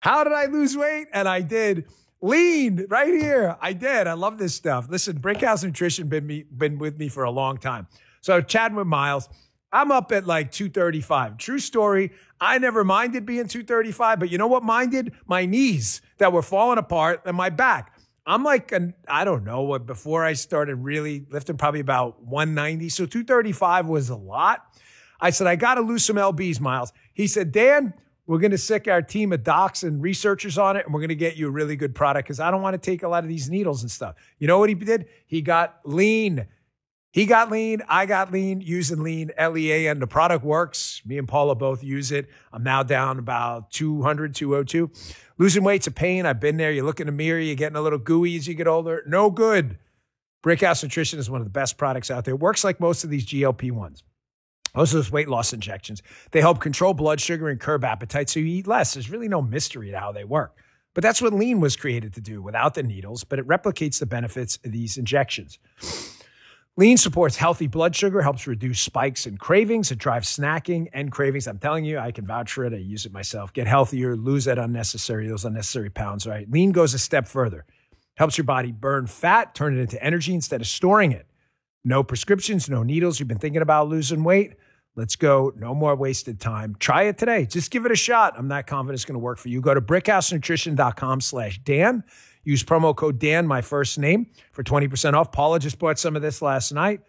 How did I lose weight? And I did. Lean right here. I did. I love this stuff. Listen, Brickhouse Nutrition been with me for a long time. So chatting with Miles, I'm up at like 235. True story. I never minded being 235, but you know what minded? My knees that were falling apart and my back. I'm like, I don't know what, before I started really lifting, probably about 190. So 235 was a lot. I said, I got to lose some LBs, Miles. He said, Dan, we're going to sick our team of docs and researchers on it, and we're going to get you a really good product because I don't want to take a lot of these needles and stuff. You know what he did? He got lean. He got lean. I got lean using lean, LEAN. The product works. Me and Paula both use it. I'm now down about 200, 202. Losing weight's a pain. I've been there. You look in the mirror, you're getting a little gooey as you get older. No good. Brickhouse Nutrition is one of the best products out there. It works like most of these GLP-1s. Most of those weight loss injections. They help control blood sugar and curb appetite so you eat less. There's really no mystery to how they work. But that's what lean was created to do without the needles, but it replicates the benefits of these injections. Lean supports healthy blood sugar, helps reduce spikes and cravings. It drives snacking and cravings. I'm telling you, I can vouch for it. I use it myself. Get healthier, lose those unnecessary pounds, right? Lean goes a step further. Helps your body burn fat, turn it into energy instead of storing it. No prescriptions, no needles. You've been thinking about losing weight? Let's go. No more wasted time. Try it today. Just give it a shot. I'm not confident it's going to work for you. Go to brickhousenutrition.com/Dan. Use promo code Dan, my first name, for 20% off. Paula just bought some of this last night.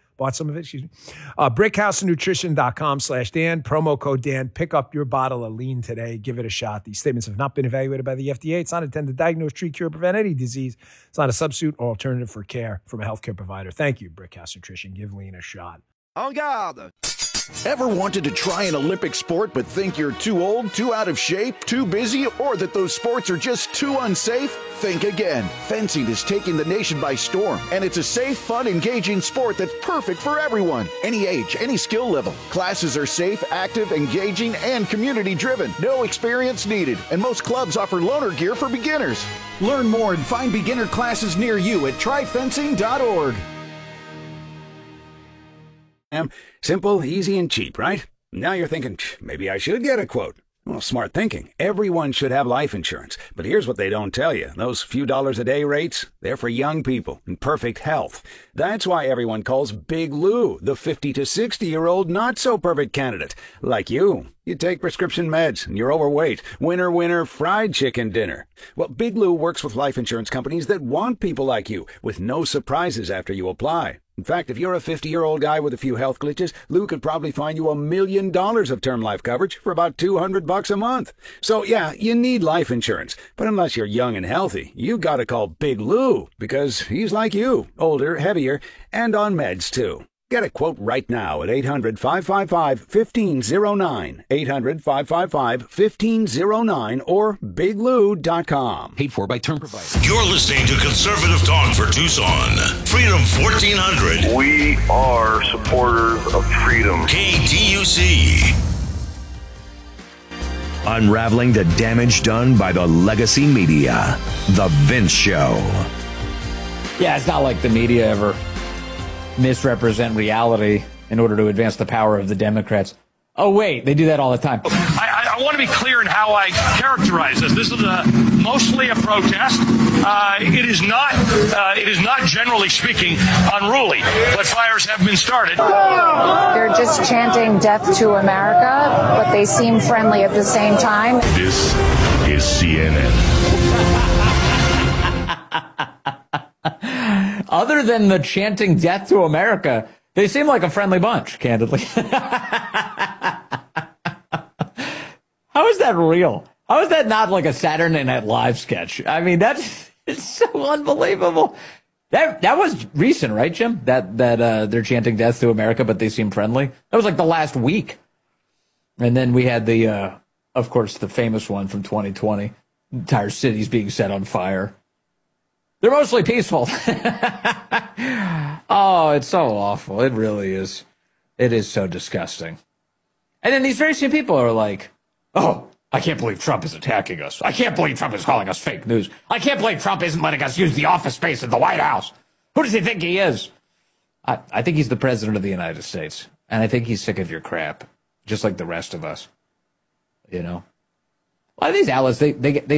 Brickhousenutrition.com/Dan. Promo code Dan. Pick up your bottle of lean today. Give it a shot. These statements have not been evaluated by the FDA. It's not intended to diagnose, treat, cure, prevent any disease. It's not a substitute or alternative for care from a healthcare provider. Thank you, Brickhouse Nutrition. Give lean a shot. En garde! Ever wanted to try an Olympic sport but think you're too old, too out of shape, too busy, or that those sports are just too unsafe? Think again. Fencing is taking the nation by storm, and it's a safe, fun, engaging sport that's perfect for everyone. Any age, any skill level. Classes are safe, active, engaging, and community-driven. No experience needed, and most clubs offer loaner gear for beginners. Learn more and find beginner classes near you at tryfencing.org. Simple, easy, and cheap, right? Now you're thinking, maybe I should get a quote. Well, smart thinking. Everyone should have life insurance. But here's what they don't tell you. Those few dollars a day rates, they're for young people in perfect health. That's why everyone calls Big Lou the 50 to 60-year-old not-so-perfect candidate. Like you. You take prescription meds and you're overweight. Winner, winner, fried chicken dinner. Well, Big Lou works with life insurance companies that want people like you, with no surprises after you apply. In fact, if you're a 50-year-old guy with a few health glitches, Lou could probably find you $1 million of term life coverage for about $200 a month. So yeah, you need life insurance. But unless you're young and healthy, you gotta call Big Lou, because he's like you, older, heavier, and on meds too. Get a quote right now at 800-555-1509, 800-555-1509, or biglou.com. Paid for by term provider. You're listening to Conservative Talk for Tucson. Freedom 1400. We are supporters of freedom. KTUC. Unraveling the damage done by the legacy media. The Vince Show. Yeah, it's not like the media ever misrepresent reality in order to advance the power of the Democrats. Oh, wait, they do that all the time. I want to be clear in how I characterize this. This is mostly a protest. It is not, generally speaking, unruly, but fires have been started. They're just chanting death to America, but they seem friendly at the same time. This is CNN. Other than the chanting death to America, they seem like a friendly bunch, candidly. How is that real? How is that not like a Saturday Night Live sketch? I mean, it's so unbelievable. That was recent, right, Jim? That they're chanting death to America, but they seem friendly. That was like the last week. And then we had of course, the famous one from 2020. Entire cities being set on fire. They're mostly peaceful. Oh, it's so awful. It really is. It is so disgusting. And then these very same people are like, oh, I can't believe Trump is attacking us. I can't believe Trump is calling us fake news. I can't believe Trump isn't letting us use the office space at the White House. Who does he think he is? I think he's the president of the United States. And I think he's sick of your crap, just like the rest of us. You know? A lot of these outlets, they